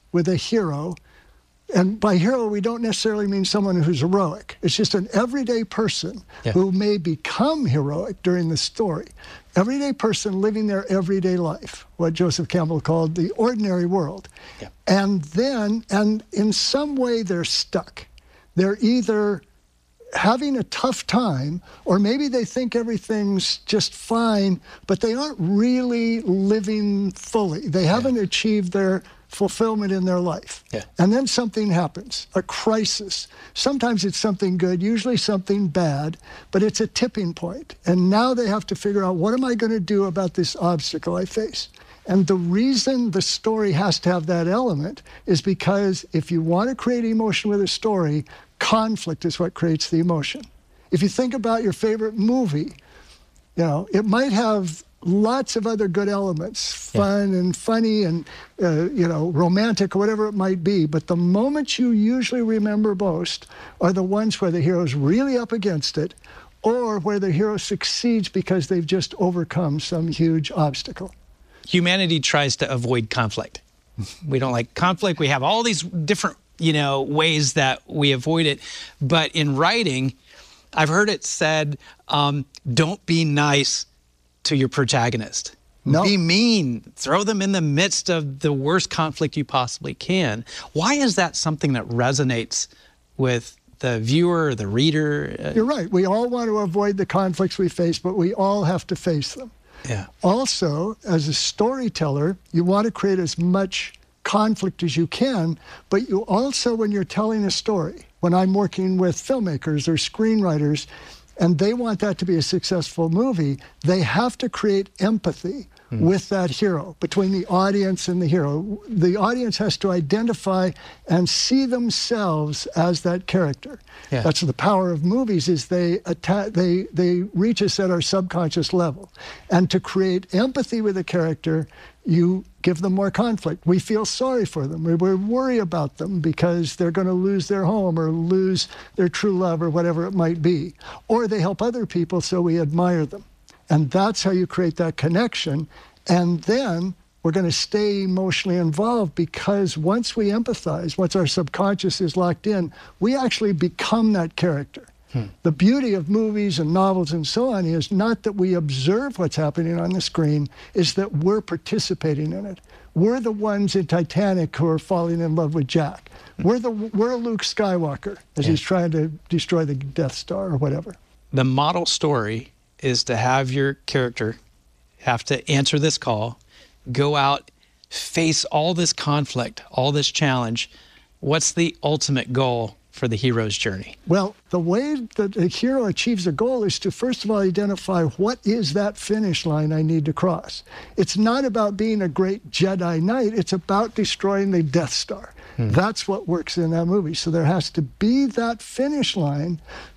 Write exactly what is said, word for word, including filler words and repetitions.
with a hero. And by hero, we don't necessarily mean someone who's heroic. It's just an everyday person yeah. who may become heroic during the story. Everyday person living their everyday life, what Joseph Campbell called the ordinary world. Yeah. And then, and in some way they're stuck. They're either having a tough time, or maybe they think everything's just fine, but they aren't really living fully. They haven't yeah. achieved their fulfillment in their life. Yeah. And then something happens, a crisis. Sometimes it's something good, usually something bad, but it's a tipping point. And now they have to figure out, what am I going to do about this obstacle I face? And the reason the story has to have that element is because if you want to create emotion with a story, conflict is what creates the emotion. If you think about your favorite movie, you know, it might have lots of other good elements, fun yeah. and funny and, uh, you know, romantic or whatever it might be. But the moments you usually remember most are the ones where the hero's really up against it, or where the hero succeeds because they've just overcome some huge obstacle. Humanity tries to avoid conflict. We don't like conflict. We have all these different, you know, ways that we avoid it. But in writing, I've heard it said, um, don't be nice to your protagonist. No. Be mean. Throw them in the midst of the worst conflict you possibly can. Why is that something that resonates with the viewer, the reader? You're right. We all want to avoid the conflicts we face, but we all have to face them. Yeah. Also, as a storyteller, you want to create as much conflict as you can, but you also, when you're telling a story, when I'm working with filmmakers or screenwriters, and they want that to be a successful movie, they have to create empathy mm. with that hero, between the audience and the hero. The audience has to identify and see themselves as that character. Yeah. That's the power of movies, is they attack, they, they reach us at our subconscious level. And to create empathy with a character, you give them more conflict. We feel sorry for them. We, we worry about them because they're going to lose their home or lose their true love or whatever it might be. Or they help other people, so we admire them. And that's how you create that connection. And then we're going to stay emotionally involved, because once we empathize, once our subconscious is locked in, we actually become that character. Hmm. The beauty of movies and novels and so on is not that we observe what's happening on the screen, is that we're participating in it. We're the ones in Titanic who are falling in love with Jack. We're, the, we're Luke Skywalker as yeah. he's trying to destroy the Death Star or whatever. The model story is to have your character have to answer this call, go out, face all this conflict, all this challenge. What's the ultimate goal for the hero's journey? Well, the way that a hero achieves a goal is to, first of all, identify what is that finish line I need to cross. It's not about being a great Jedi Knight. It's about destroying the Death Star. Hmm. That's what works in that movie. So there has to be that finish line